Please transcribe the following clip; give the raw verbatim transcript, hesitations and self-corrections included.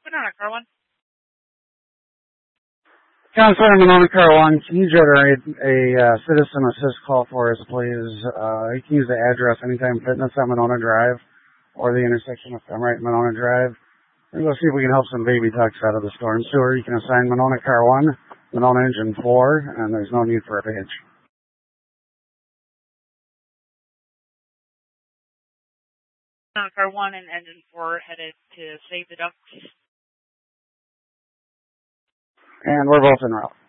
Put on a car one. Counselor Monona Car one, can you generate a uh, citizen assist call for us, please? Uh, you can use the address Anytime Fitness on Monona Drive or the intersection of Femright and Monona Drive. We're going to see if we can help some baby ducks out of the storm sewer. You can assign Monona Car one, Monona Engine four, and there's no need for a page. On car one and engine four headed to Save the Ducks. And we're both en route.